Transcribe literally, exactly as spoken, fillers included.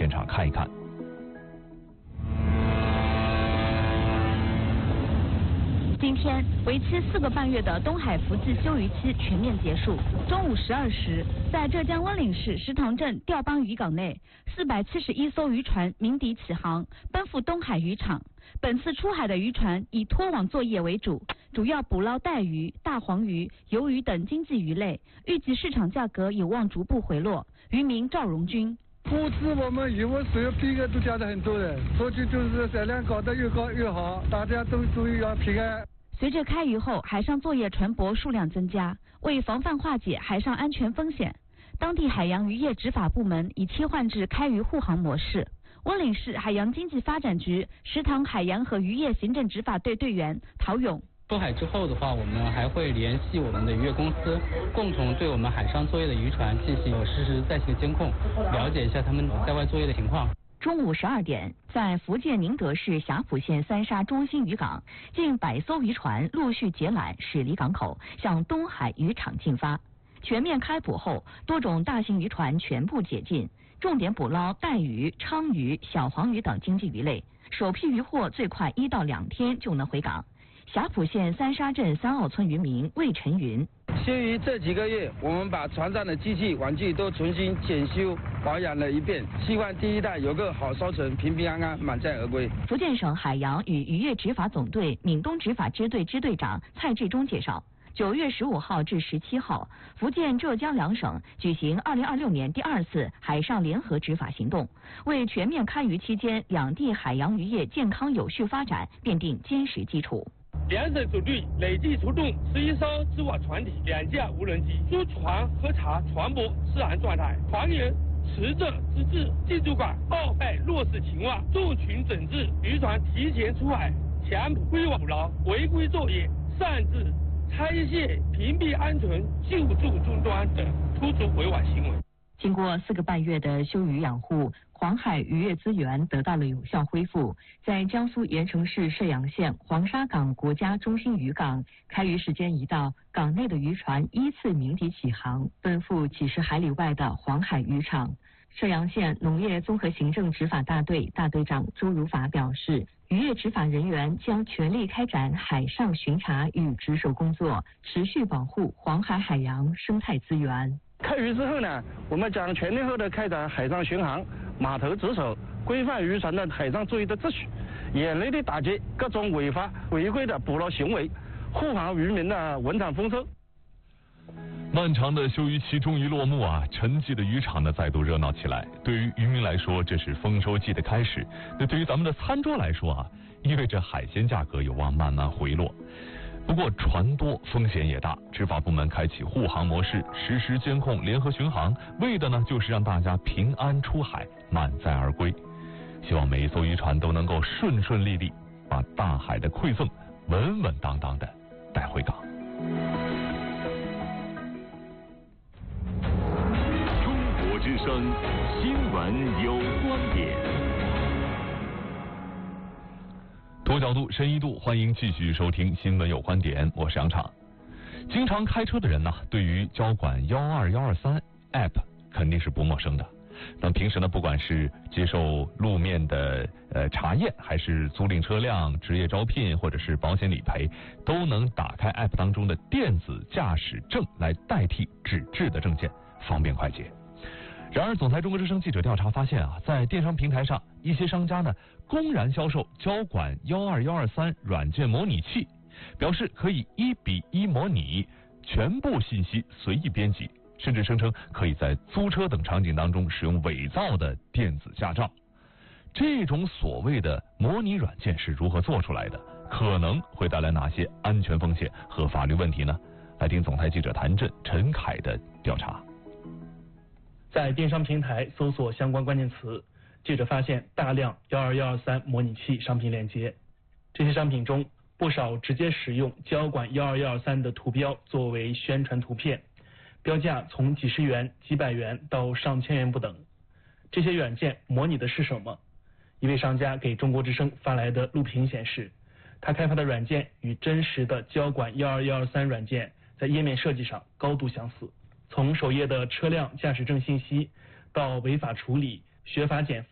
现场看一看。 今天为期四个半月的东海福记休渔期全面结束。中午十二时，在浙江温岭市石塘镇钓帮渔港内，四百七十一艘渔船鸣笛起航，奔赴东海渔场。本次出海的渔船以拖网作业为主，主要捕捞带鱼、大黄鱼、鱿鱼等经济鱼类，预计市场价格有望逐步回落。渔民赵荣军。 估值我们渔获所有批额都加的很多的，出去就是产量搞得越高越好，大家都注意要平安。 随着开渔后海上作业船舶数量增加，为防范化解海上安全风险，当地海洋渔业执法部门已切换至开渔护航模式。温岭市海洋经济发展局石塘海洋和渔业行政执法队队员陶勇。 出海之后的话，我们还会联系我们的渔业公司，共同对我们海上作业的渔船进行实时在线监控，了解一下他们在外作业的情况。 中午十二点，在福建宁德市霞浦县三沙中心渔港，近百艘渔船陆续结缆驶离港口，向东海渔场进发。全面开捕后，多种大型渔船全部解禁，重点捕捞带鱼、鲳鱼、小黄鱼等经济鱼类。首批渔获最快一到两天就能回港。霞浦县三沙镇三澳村渔民魏晨云。 休渔这几个月，我们把船上的机器玩具都重新检修保养了一遍，希望第一代有个好收成，平平安安，满载而归。 福建省海洋与渔业执法总队闽东执法支队支队长蔡志忠介绍，九月十五号至十七号，福建、浙江两省举行二零二六年第二次海上联合执法行动，为全面开渔期间两地海洋渔业健康有序发展奠定坚实基础。 两省组队累计出动十一艘织网船体、两架无人机，驻船核查船舶适航状态，还原持证资质、进驻港报备落实情况，重群整治渔船提前出海、强捕归网捕捞、违规作业、擅自拆卸、屏蔽安全、救助终端等突出违法行为。 经过四个半月的休渔养护，黄海渔业资源得到了有效恢复。在江苏盐城市射阳县黄沙港国家中心渔港，开渔时间一到，港内的渔船依次鸣笛起航，奔赴几十海里外的黄海渔场。射阳县农业综合行政执法大队大队长周如法表示，渔业执法人员将全力开展海上巡查与值守工作，持续保护黄海海洋生态资源。 开渔之后呢，我们将全面后的开展海上巡航、码头值守，规范渔船的海上作业的秩序，严厉的打击各种违法违规的捕捞行为，护航渔民的稳产丰收。 漫长的休渔期终于落幕啊，沉寂的渔场呢再度热闹起来。对于渔民来说，这是丰收季的开始；那对于咱们的餐桌来说啊，意味着海鲜价格有望慢慢回落。不过船多风险也大，执法部门开启护航模式，实时监控、联合巡航，为的呢就是让大家平安出海，满载而归。希望每一艘渔船都能够顺顺利利，把大海的馈赠稳稳当当的带回港。 中国之声新闻有观点。 多角度、深一度，欢迎继续收听《新闻有观点》，我是杨畅。经常开车的人呢，对于交管幺二幺二三 App 肯定是不陌生的。那平时呢，不管是接受路面的呃查验，还是租赁车辆、职业招聘，或者是保险理赔，都能打开 App 当中的电子驾驶证来代替纸质的证件，方便快捷。然而，总台中国之声记者调查发现啊，在电商平台上，一些商家呢公然销售交管幺二幺二三软件模拟器，表示可以一比一模拟，全部信息随意编辑，甚至声称可以在租车等场景当中使用伪造的电子驾照。这种所谓的模拟软件是如何做出来的？可能会带来哪些安全风险和法律问题呢？来听总台记者谭震、陈凯的调查。 在电商平台搜索相关关键词，记者发现大量幺二幺二三模拟器商品链接。这些商品中，不少直接使用交管幺二幺二三的图标作为宣传图片，标价从几十元、几百元到上千元不等。这些软件模拟的是什么？一位商家给中国之声发来的录屏显示，他开发的软件与真实的交管幺二幺二三软件在页面设计上高度相似。从首页的车辆驾驶证信息到违法处理、学法减